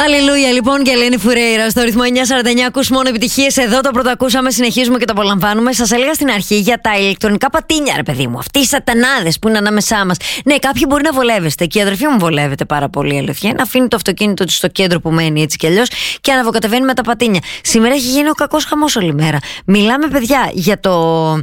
Αλληλούια λοιπόν και Ελένη Φουρέιρα στο ρυθμό 949. Ακούς μόνο επιτυχίες. Εδώ το πρώτο ακούσαμε, συνεχίζουμε και το απολαμβάνουμε. Σας έλεγα στην αρχή για τα ηλεκτρονικά πατίνια, ρε παιδί μου. Αυτοί οι σατανάδες που είναι ανάμεσά μας. Ναι, κάποιοι μπορεί να βολεύεστε. Και η αδερφή μου βολεύεται πάρα πολύ, αλήθεια. Να αφήνει το αυτοκίνητο της στο κέντρο που μένει έτσι κι αλλιώς και αναβοκατεβαίνει με τα πατίνια. Σήμερα έχει γίνει ο κακός χαμός όλη μέρα. Μιλάμε, παιδιά, για το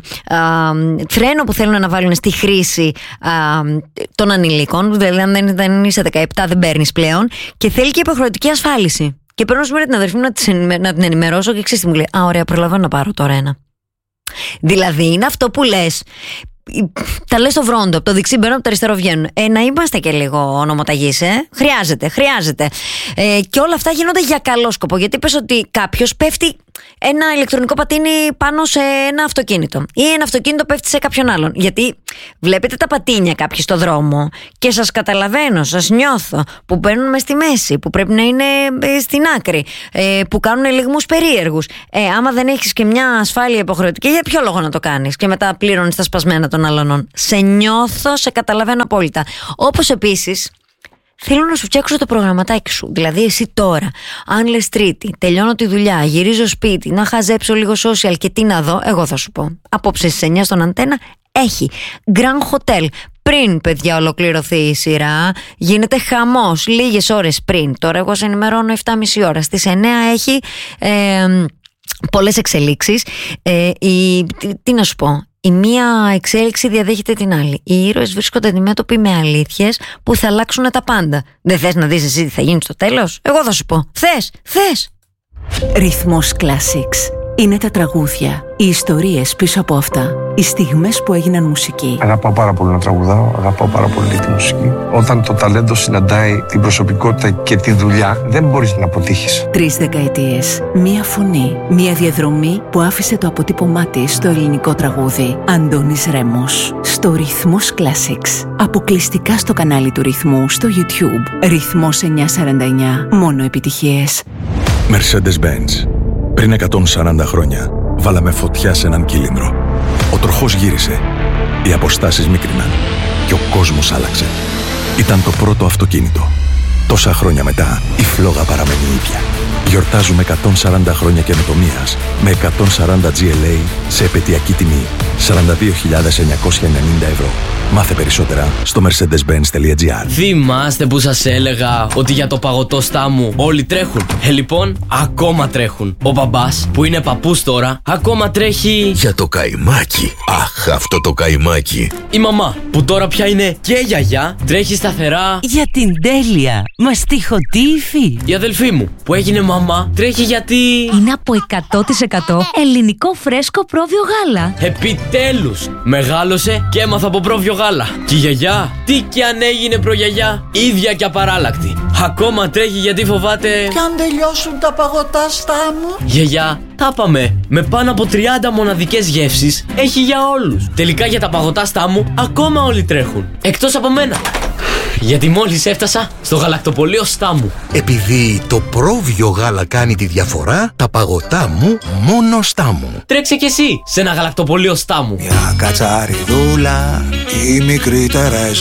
φρένο που θέλουν να βάλουν στη χρήση των ανηλίκων. Δηλαδή, αν δεν είσαι 17, δεν παίρνεις πλέον. Και θέλει και υποχρεωτική ασφάλιση. Και παίρνω σήμερα την αδερφή μου να την ενημερώσω και ξέρεις τι μου λέει. Α, ωραία, προλαβαίνω να πάρω τώρα ένα. Δηλαδή, είναι αυτό που λες. Τα λες στο βρόντο, από το δεξί μπαίνουν, από το αριστερό βγαίνουν. Να είμαστε και λίγο ονομοταγείς, Χρειάζεται. Και όλα αυτά γίνονται για καλό σκοπό. Γιατί πες ότι κάποιος πέφτει ένα ηλεκτρονικό πατίνι πάνω σε ένα αυτοκίνητο ή ένα αυτοκίνητο πέφτει σε κάποιον άλλον. Γιατί βλέπετε τα πατίνια κάποιοι στο δρόμο και σας καταλαβαίνω, σας νιώθω, που μπαίνουν μες στη μέση, που πρέπει να είναι στην άκρη, που κάνουν λιγμούς περίεργους. Άμα δεν έχεις και μια ασφάλεια υποχρεωτική, για ποιο λόγο να το κάνεις και μετά πληρώνεις τα σπασμένα των άλλων. Σε νιώθω, σε καταλαβαίνω απόλυτα. Όπως επίσης θέλω να σου φτιάξω το προγραμματάκι σου. Δηλαδή, εσύ τώρα, αν λες Τρίτη, τελειώνω τη δουλειά, γυρίζω σπίτι, να χαζέψω λίγο social και τι να δω, εγώ θα σου πω. Απόψε στις 9 στον Αντένα έχει Grand Hotel. Πριν, παιδιά, ολοκληρωθεί η σειρά, γίνεται χαμός λίγες ώρες πριν. Τώρα, εγώ σε ενημερώνω 7,5 ώρα. Στις 9 έχει πολλές εξελίξεις. Τι να σου πω. Η μία εξέλιξη διαδέχεται την άλλη. Οι ήρωες βρίσκονται αντιμέτωποι με αλήθειες που θα αλλάξουν τα πάντα. Δεν θες να δεις εσύ τι θα γίνει στο τέλος? Εγώ θα σου πω. Θες. Ρυθμός Classics. Είναι τα τραγούδια, οι ιστορίες πίσω από αυτά, οι στιγμές που έγιναν μουσική. Αγαπάω πάρα πολύ να τραγουδάω, αγαπάω πάρα πολύ τη μουσική. Όταν το ταλέντο συναντάει την προσωπικότητα και τη δουλειά, δεν μπορείς να αποτύχεις. 3 δεκαετίες, μία φωνή, μία διαδρομή που άφησε το αποτύπωμά της στο ελληνικό τραγούδι. Αντώνης Ρέμος, στο Ρυθμός Classics. Αποκλειστικά στο κανάλι του Ρυθμού στο YouTube. Ρυθμός 949, μόνο επιτυχίες. Mercedes-Benz. Πριν 140 χρόνια, βάλαμε φωτιά σε έναν κύλινδρο. Ο τροχός γύρισε, οι αποστάσεις μίκριναν και ο κόσμος άλλαξε. Ήταν το πρώτο αυτοκίνητο. Τόσα χρόνια μετά, η φλόγα παραμένει ίδια. Γιορτάζουμε 140 χρόνια καινοτομίας με 140 GLA σε επαιτειακή τιμή 42.990 ευρώ. Μάθε περισσότερα στο mercedes-benz.gr. Θυμάστε που σας έλεγα ότι για το παγωτό στάμου όλοι τρέχουν? Λοιπόν, ακόμα τρέχουν. Ο μπαμπάς, που είναι παππούς τώρα, ακόμα τρέχει για το καϊμάκι. Αχ, αυτό το καϊμάκι. Η μαμά, που τώρα πια είναι και γιαγιά, τρέχει σταθερά για την τέλεια μαστιχοτήφη. Η αδελφή μου, που έγινε μαμά, τρέχει γιατί είναι από 100% ελληνικό φρέσκο πρόβιο γάλα. Επιτέλους, μεγάλωσε και έμαθα από πρόβιο γάλα. Και η γιαγιά, τι κι αν έγινε προγιαγιά, ίδια και απαράλλακτη. Ακόμα τρέχει γιατί φοβάται κι αν τελειώσουν τα παγωτά στάμου. Γιαγιά, τα πάμε. Με πάνω από 30 μοναδικές γεύσεις έχει για όλους. Τελικά για τα παγωτά στάμου ακόμα όλοι τρέχουν. Εκτός από μένα. Γιατί μόλις έφτασα στο γαλακτοπωλείο Στάμου. Επειδή το πρόβιο γάλα κάνει τη διαφορά, τα παγωτά μου μόνο Στάμου. Τρέξε κι εσύ σε ένα γαλακτοπωλείο Στάμου. Μια κατσαριδούλα, η μικρή Τερέζα.